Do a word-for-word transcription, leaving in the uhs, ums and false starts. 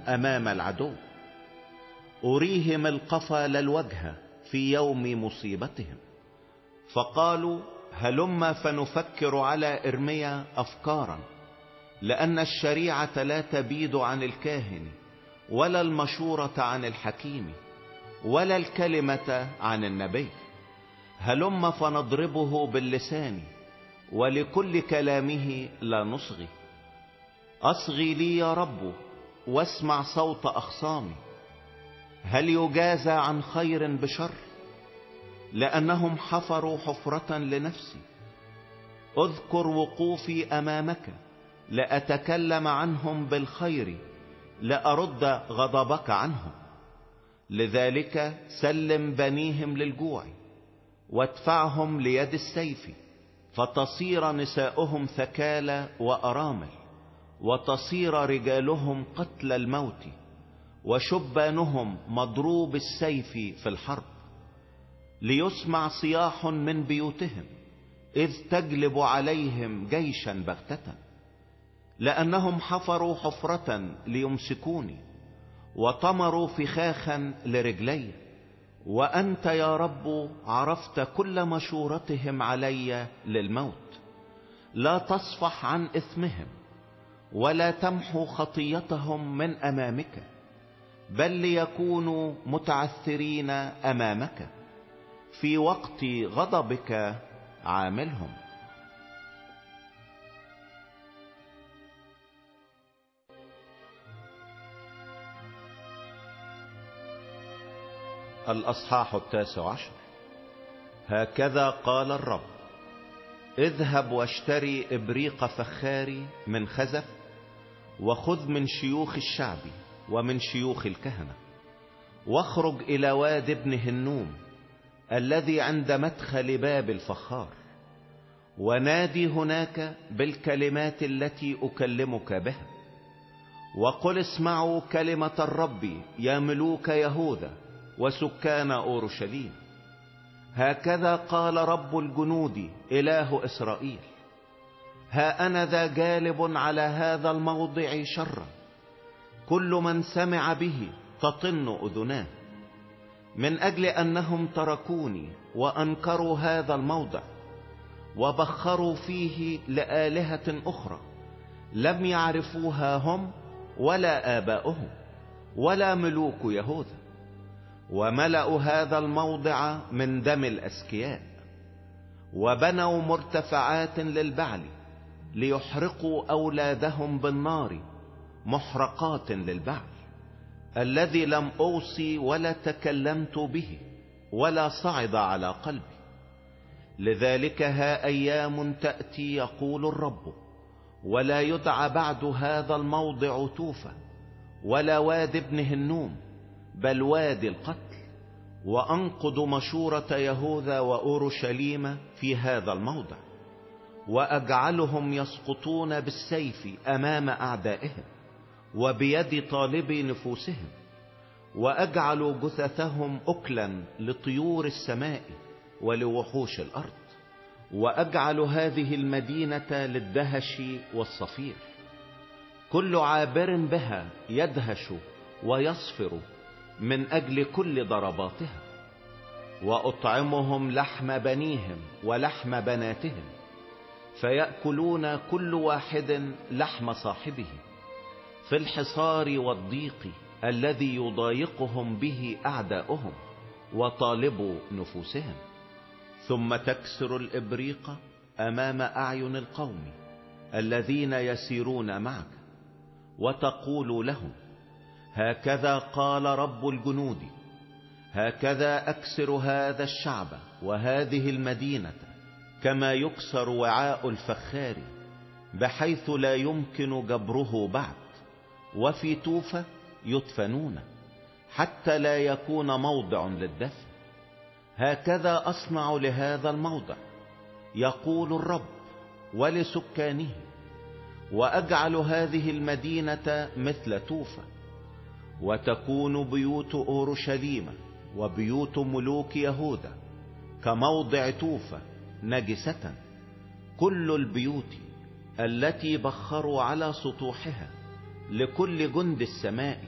امام العدو، اريهم القفا لا الوجه في يوم مصيبتهم. فقالوا هلم فنفكر على ارميا افكارا، لان الشريعة لا تبيد عن الكاهن، ولا المشورة عن الحكيم، ولا الكلمة عن النبي. هلم فنضربه باللسان، ولكل كلامه لا نصغي. اصغي لي يا رب واسمع صوت اخصامي. هل يجازى عن خير بشر؟ لانهم حفروا حفرة لنفسي. اذكر وقوفي امامك، لاتكلم عنهم بالخير، لارد غضبك عنهم. لذلك سلم بنيهم للجوع، وادفعهم ليد السيف، فتصير نساؤهم ثكالى وارامل، وتصير رجالهم قتل الموت، وشبانهم مضروب السيف في الحرب. ليسمع صياح من بيوتهم، اذ تجلب عليهم جيشا بغتة. لانهم حفروا حفرة ليمسكوني، وطمروا فخاخا لرجلي. وانت يا رب عرفت كل مشورتهم علي للموت. لا تصفح عن اثمهم، ولا تمحو خطيتهم من امامك، بل ليكونوا متعثرين امامك. في وقت غضبك عاملهم. الاصحاح التاسع عشر. هكذا قال الرب: اذهب واشتري ابريق فخاري من خزف، وخذ من شيوخ الشعب ومن شيوخ الكهنة، واخرج الى واد ابن هنوم الذي عند مدخل باب الفخار، ونادي هناك بالكلمات التي اكلمك بها، وقل اسمعوا كلمة الرب يا ملوك يهوذا وسكان اورشليم. هكذا قال رب الجنود اله اسرائيل: ها انا ذا جالب على هذا الموضع شرا، كل من سمع به تطن اذناه، من اجل انهم تركوني وانكروا هذا الموضع، وبخروا فيه لآلهة اخرى لم يعرفوها هم ولا آباؤهم ولا ملوك يهوذا. وملأوا هذا الموضع من دم الأسكياء، وبنوا مرتفعات للبعل ليحرقوا أولادهم بالنار، محرقات للبعل الذي لم أوصي ولا تكلمت به ولا صعد على قلبي. لذلك ها أيام تأتي يقول الرب، ولا يدعى بعد هذا الموضع توفى ولا واد ابن هنوم، بل وادي القتل. وأنقض مشورة يهوذا وأورشليم في هذا الموضع، وأجعلهم يسقطون بالسيف أمام أعدائهم وبيد طالب نفوسهم، وأجعل جثثهم أكلا لطيور السماء ولوحوش الأرض، وأجعل هذه المدينة للدهش والصفير. كل عابر بها يدهش ويصفر من أجل كل ضرباتها. وأطعمهم لحم بنيهم ولحم بناتهم، فيأكلون كل واحد لحم صاحبه في الحصار والضيق الذي يضايقهم به أعداؤهم وطالب نفوسهم. ثم تكسر الإبريق أمام أعين القوم الذين يسيرون معك، وتقول لهم: هكذا قال رب الجنود، هكذا أكسر هذا الشعب وهذه المدينة كما يكسر وعاء الفخار، بحيث لا يمكن جبره بعد، وفي توفى يدفنون حتى لا يكون موضع للدفن. هكذا أصنع لهذا الموضع، يقول الرب، ولسكانه، وأجعل هذه المدينة مثل توفى. وتكون بيوت أورشليم وبيوت ملوك يهوذا كموضع توفى نجسة، كل البيوت التي بخروا على سطوحها لكل جند السماء